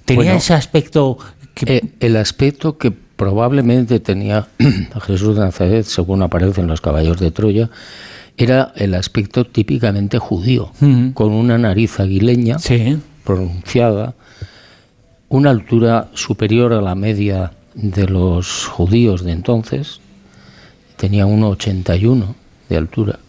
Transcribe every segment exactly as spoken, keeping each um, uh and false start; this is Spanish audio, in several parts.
¿Tenía bueno, ese aspecto? Que... Eh, el aspecto que probablemente tenía Jesús de Nazaret, según aparece en los Caballos de Troya, era el aspecto típicamente judío, uh-huh. con una nariz aguileña, sí. pronunciada, una altura superior a la media de los judíos de entonces, tenía uno ochenta y uno de altura,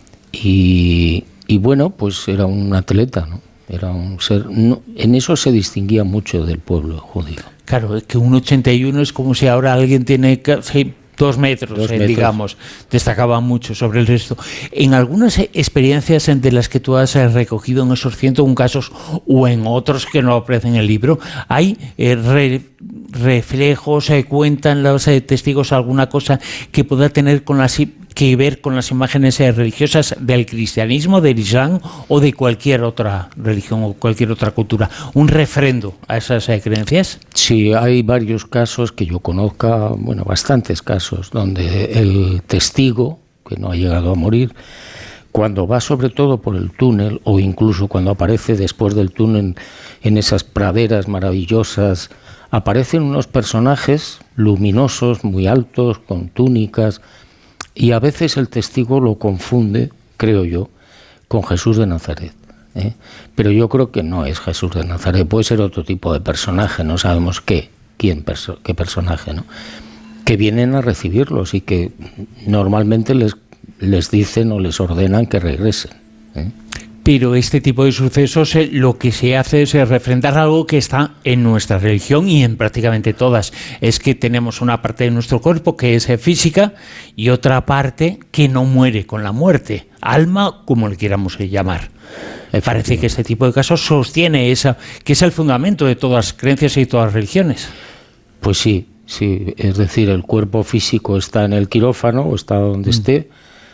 y, y bueno, pues era un atleta, ¿no? Era un ser, no, en eso se distinguía mucho del pueblo judío. Claro, es que un ochenta y uno es como si ahora alguien tiene sí, dos metros, dos eh, metros, digamos, destacaba mucho sobre el resto. En algunas experiencias de las que tú has recogido en esos ciento uno casos o en otros que no aparecen en el libro, ¿hay eh, re, reflejos, eh, cuentan los eh, testigos alguna cosa que pueda tener con las que ver con las imágenes eh, religiosas del cristianismo, del islam o de cualquier otra religión o cualquier otra cultura? ¿Un refrendo a esas eh, creencias? Sí, hay varios casos que yo conozca, bueno, bastantes casos, donde el testigo, que no ha llegado a morir, cuando va sobre todo por el túnel o incluso cuando aparece después del túnel en esas praderas maravillosas, aparecen unos personajes luminosos, muy altos, con túnicas, y a veces el testigo lo confunde, creo yo, con Jesús de Nazaret. ¿eh? Pero yo creo que no es Jesús de Nazaret, puede ser otro tipo de personaje, no sabemos qué, quién perso- qué personaje, ¿no? Que vienen a recibirlos y que normalmente les, les dicen o les ordenan que regresen. ¿eh? Pero este tipo de sucesos eh, lo que se hace es eh, refrendar algo que está en nuestra religión y en prácticamente todas. Es que tenemos una parte de nuestro cuerpo que es eh, física y otra parte que no muere con la muerte. Alma, como le queramos eh, llamar. Me parece que este tipo de casos sostiene esa, que es el fundamento de todas las creencias y todas las religiones. Pues sí, sí. Es decir, el cuerpo físico está en el quirófano o está donde mm. esté,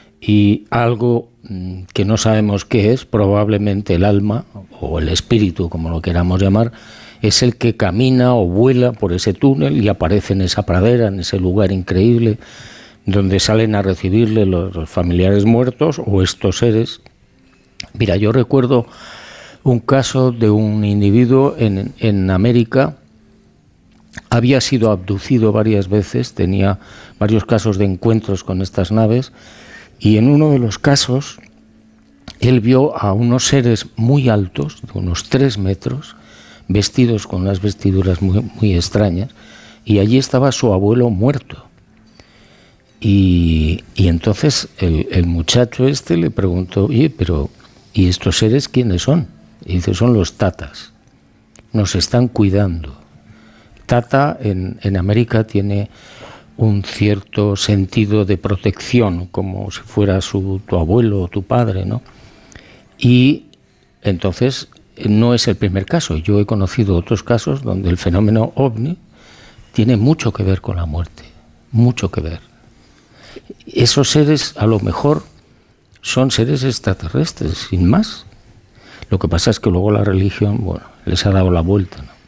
y algo que no sabemos qué es, probablemente el alma o el espíritu, como lo queramos llamar, es el que camina o vuela por ese túnel y aparece en esa pradera, en ese lugar increíble, donde salen a recibirle los familiares muertos o estos seres. Mira, yo recuerdo un caso de un individuo en, en América, había sido abducido varias veces, tenía varios casos de encuentros con estas naves, y en uno de los casos, él vio a unos seres muy altos, de unos tres metros, vestidos con unas vestiduras muy, muy extrañas, y allí estaba su abuelo muerto. Y, y entonces el, el muchacho este le preguntó, oye, pero ¿y estos seres quiénes son? Y dice, son los tatas, nos están cuidando. Tata en, en América tiene un cierto sentido de protección, como si fuera su, tu abuelo o tu padre, ¿no? Y entonces no es el primer caso. Yo he conocido otros casos donde el fenómeno ovni tiene mucho que ver con la muerte, mucho que ver. Esos seres a lo mejor son seres extraterrestres, sin más. Lo que pasa es que luego la religión, bueno, les ha dado la vuelta, ¿no?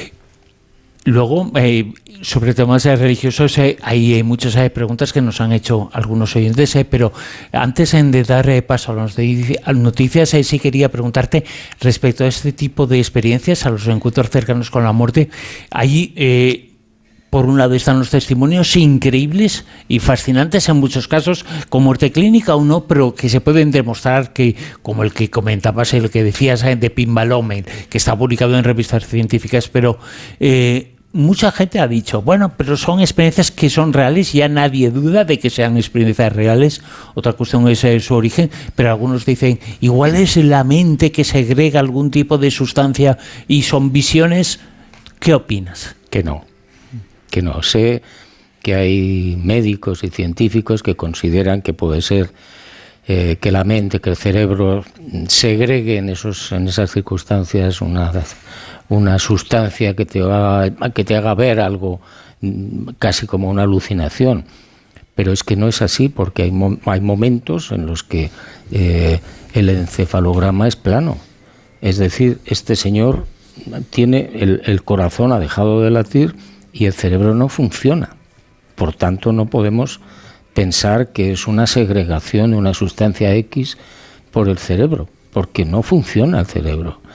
Luego, eh, sobre temas religiosos, eh, hay eh, muchas eh, preguntas que nos han hecho algunos oyentes, eh, pero antes eh, de dar eh, paso a las noticias, eh, sí quería preguntarte respecto a este tipo de experiencias, a los encuentros cercanos con la muerte. Ahí, eh, por un lado, están los testimonios increíbles y fascinantes en muchos casos, con muerte clínica o no, pero que se pueden demostrar, que, como el que comentabas, el que decías eh, de Pimbalomen, que está publicado en revistas científicas, pero... Eh, mucha gente ha dicho, bueno, pero son experiencias que son reales, ya nadie duda de que sean experiencias reales, otra cuestión es eh, su origen, pero algunos dicen, igual es la mente que segrega algún tipo de sustancia y son visiones. ¿Qué opinas? Que no, que no. Sé que hay médicos y científicos que consideran que puede ser eh, que la mente, que el cerebro segregue en, esos, en esas circunstancias una... una sustancia que te haga, que te haga ver algo casi como una alucinación. Pero es que no es así, porque hay, mo- hay momentos en los que eh, el encefalograma es plano. Es decir, este señor tiene el, el corazón ha dejado de latir y el cerebro no funciona. Por tanto, no podemos pensar que es una segregación de una sustancia X por el cerebro, porque no funciona el cerebro.